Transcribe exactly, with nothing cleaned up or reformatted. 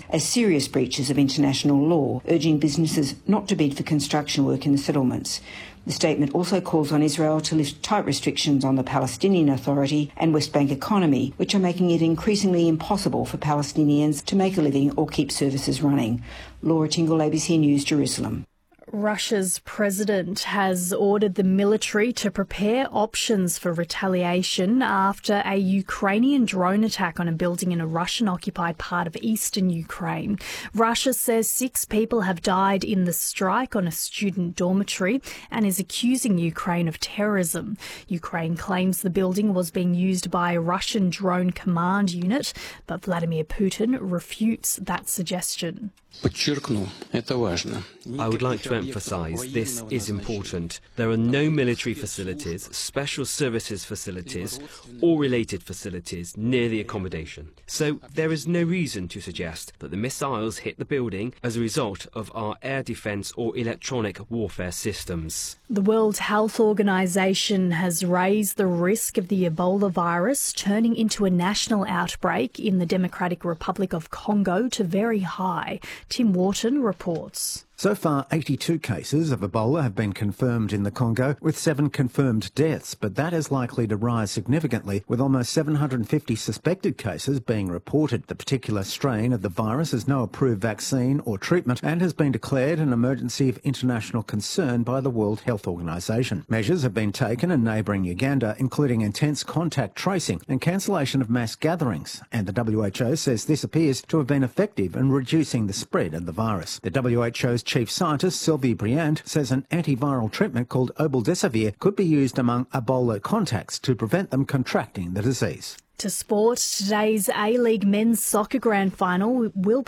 as serious breaches of international law, urging businesses not to bid for construction work in the settlements. The statement also calls on Israel to lift tight restrictions on the Palestinian Authority and West Bank economy, which are making it increasingly impossible for Palestinians to make a living or keep services running. Laura Tingle, A B C News, Jerusalem. Russia's president has ordered the military to prepare options for retaliation after a Ukrainian drone attack on a building in a Russian-occupied part of eastern Ukraine. Russia says six people have died in the strike on a student dormitory and is accusing Ukraine of terrorism. Ukraine claims the building was being used by a Russian drone command unit, but Vladimir Putin refutes that suggestion. I would like to emphasise this is important. There are no military facilities, special services facilities or related facilities near the accommodation. So there is no reason to suggest that the missiles hit the building as a result of our air defence or electronic warfare systems. The World Health Organization has raised the risk of the Ebola virus turning into a national outbreak in the Democratic Republic of Congo to very high. Tim Wharton reports. So far, eighty-two cases of Ebola have been confirmed in the Congo, with seven confirmed deaths, but that is likely to rise significantly, with almost seven hundred fifty suspected cases being reported. The particular strain of the virus has no approved vaccine or treatment and has been declared an emergency of international concern by the World Health Organization. Measures have been taken in neighbouring Uganda, including intense contact tracing and cancellation of mass gatherings, and the W H O says this appears to have been effective in reducing the spread of the virus. The W H O's Chief Scientist Sylvie Briand says an antiviral treatment called obeldesivir could be used among Ebola contacts to prevent them contracting the disease. To sport, today's A-League men's soccer grand final will be